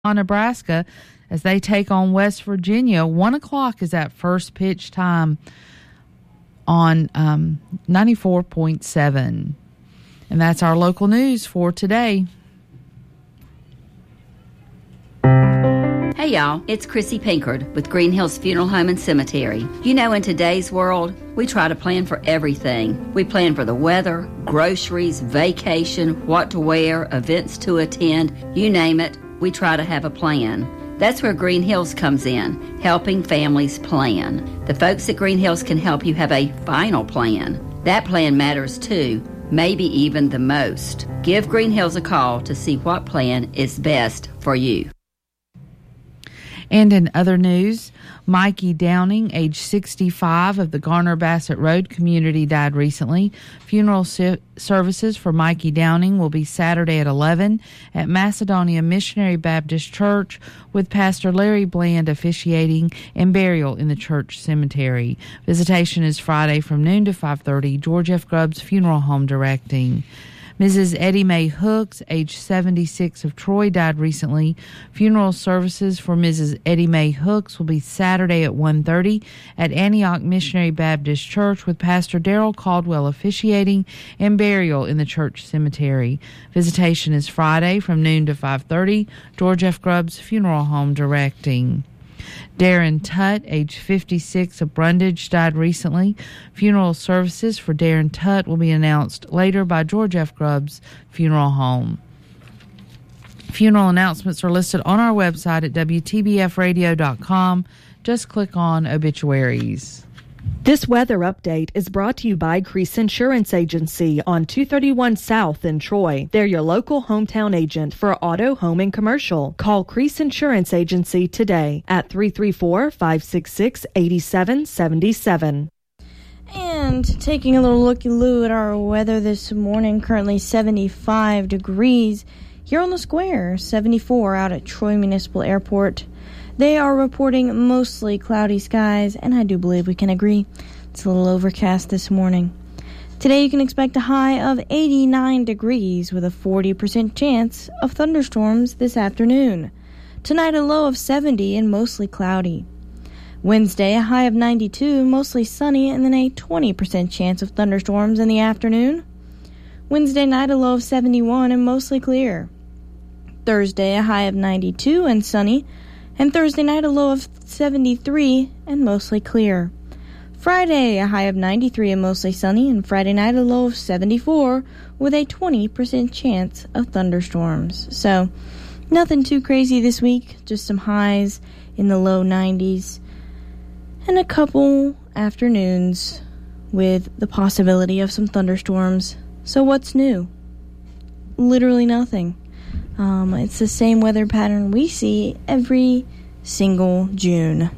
Nebraska as they take on West Virginia. 1 o'clock is that first pitch time on 94.7. And that's our local news for today. Hey y'all, it's Chrissy Pinkard with Green Hills Funeral Home and Cemetery. You know, in today's world, we try to plan for everything. We plan for the weather, groceries, vacation, what to wear, events to attend, you name it, we try to have a plan. That's where Green Hills comes in, helping families plan. The folks at Green Hills can help you have a final plan. That plan matters too, maybe even the most. Give Green Hills a call to see what plan is best for you. And in other news, Mikey Downing, age 65, of the Garner Bassett Road community, died recently. Funeral services for Mikey Downing will be Saturday at 11 at Macedonia Missionary Baptist Church, with Pastor Larry Bland officiating, and burial in the church cemetery. Visitation is Friday from noon to 5:30. George F. Grubbs Funeral Home directing. Mrs. Eddie Mae Hooks, age 76, of Troy, died recently. Funeral services for Mrs. Eddie Mae Hooks will be Saturday at 1:30 at Antioch Missionary Baptist Church, with Pastor Darrell Caldwell officiating, and burial in the church cemetery. Visitation is Friday from noon to 5:30. George F. Grubbs Funeral Home directing. Darren Tutt, age 56, of Brundage, died recently. Funeral services for Darren Tutt will be announced later by George F. Grubbs Funeral Home. Funeral announcements are listed on our website at WTBFradio.com. Just click on obituaries. This weather update is brought to you by Crease Insurance Agency on 231 South in Troy. They're your local hometown agent for auto, home, and commercial. Call Crease Insurance Agency today at 334-566-8777. And taking a little looky-loo at our weather this morning, currently 75 degrees here on the square, 74 out at Troy Municipal Airport. They are reporting mostly cloudy skies, and I do believe we can agree it's a little overcast this morning. Today you can expect a high of 89 degrees with a 40% chance of thunderstorms this afternoon. Tonight a low of 70 and mostly cloudy. Wednesday a high of 92, mostly sunny, and then a 20% chance of thunderstorms in the afternoon. Wednesday night a low of 71 and mostly clear. Thursday a high of 92 and sunny, and Thursday night a low of 73 and mostly clear. Friday a high of 93 and mostly sunny, and Friday night a low of 74 with a 20% chance of thunderstorms. So nothing too crazy this week, just some highs in the low 90s and a couple afternoons with the possibility of some thunderstorms. So what's new? Literally nothing. It's the same weather pattern we see every single June.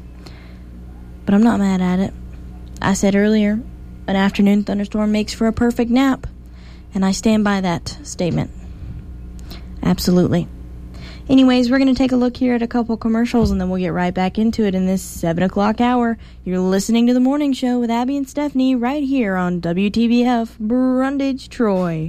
But I'm not mad at it. I said earlier, an afternoon thunderstorm makes for a perfect nap. And I stand by that statement. Absolutely. Anyways, we're going to take a look here at a couple commercials, and then we'll get right back into it in this 7 o'clock hour. You're listening to The Morning Show with Abby and Stephanie right here on WTBF Brundage, Troy.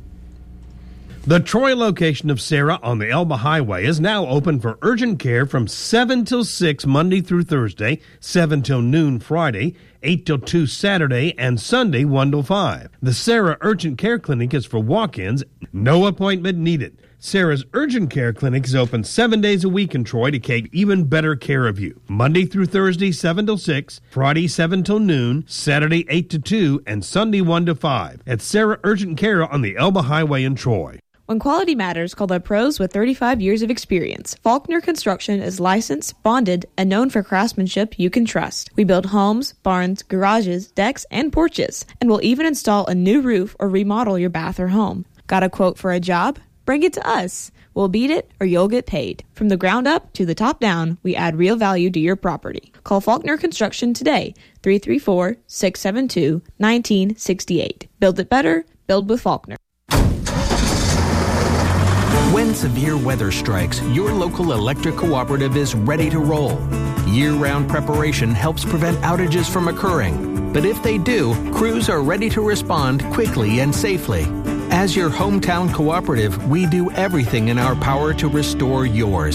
The Troy location of Sarah on the Elba Highway is now open for urgent care from 7 till 6 Monday through Thursday, 7 till noon Friday, 8 till 2 Saturday, and Sunday 1 till 5. The Sarah Urgent Care Clinic is for walk-ins, no appointment needed. Sarah's Urgent Care Clinic is open 7 days a week in Troy to take even better care of you. Monday through Thursday, 7 till 6, Friday, 7 till noon, Saturday, 8 to 2, and Sunday, 1 to 5. At Sarah Urgent Care on the Elba Highway in Troy. When quality matters, call the pros with 35 years of experience. Faulkner Construction is licensed, bonded, and known for craftsmanship you can trust. We build homes, barns, garages, decks, and porches, and we'll even install a new roof or remodel your bath or home. Got a quote for a job? Bring it to us. We'll beat it or you'll get paid. From the ground up to the top down, we add real value to your property. Call Faulkner Construction today, 334-672-1968. Build it better, build with Faulkner. When severe weather strikes, your local electric cooperative is ready to roll. Year-round preparation helps prevent outages from occurring. But if they do, crews are ready to respond quickly and safely. As your hometown cooperative, we do everything in our power to restore yours.